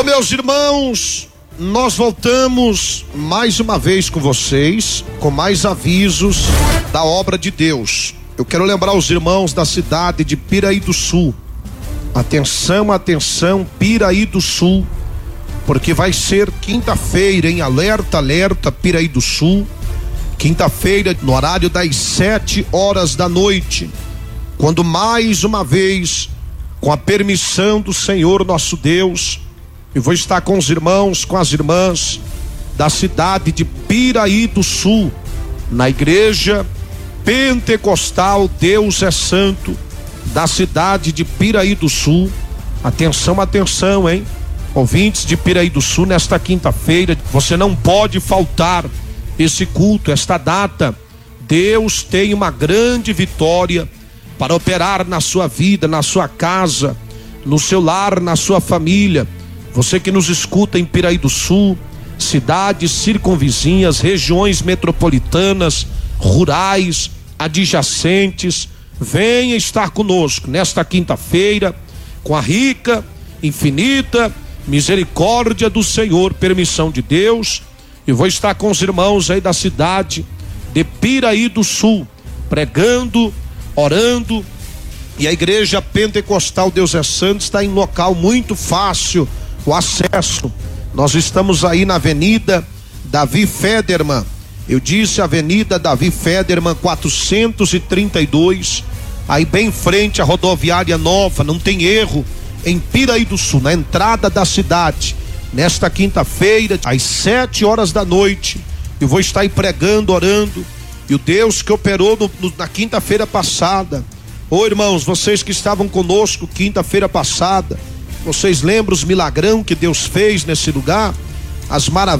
Ô meus irmãos, nós voltamos mais uma vez com vocês, com mais avisos da obra de Deus. Eu quero lembrar os irmãos da cidade de Piraí do Sul. Atenção, atenção, Piraí do Sul, porque vai ser quinta-feira, em alerta, alerta, Piraí do Sul. Quinta-feira, no horário das 7 horas da noite, quando mais uma vez, com a permissão do Senhor nosso Deus, eu vou estar com os irmãos, com as irmãs da cidade de Piraí do Sul, na igreja pentecostal Deus é Santo, da cidade de Piraí do Sul. Atenção, atenção, hein? Ouvintes de Piraí do Sul, nesta quinta-feira, você não pode faltar esse culto, esta data. Deus tem uma grande vitória para operar na sua vida, na sua casa, no seu lar, na sua família. Você que nos escuta em Piraí do Sul, cidades circunvizinhas, regiões metropolitanas, rurais, adjacentes, venha estar conosco nesta quinta-feira, com a rica, infinita misericórdia do Senhor, permissão de Deus. Eu vou estar com os irmãos aí da cidade de Piraí do Sul, pregando, orando, e a igreja pentecostal Deus é Santo está em local muito fácil o acesso. Nós estamos aí na Avenida Davi Federman. Eu disse Avenida Davi Federman 432, aí bem em frente à rodoviária nova, não tem erro, em Piraí do Sul, na entrada da cidade. Nesta quinta-feira, às 7 horas da noite, eu vou estar aí pregando, orando, e o Deus que operou na quinta-feira passada. Ô irmãos, vocês que estavam conosco quinta-feira passada, vocês lembram os milagrão que Deus fez nesse lugar? As maravilhas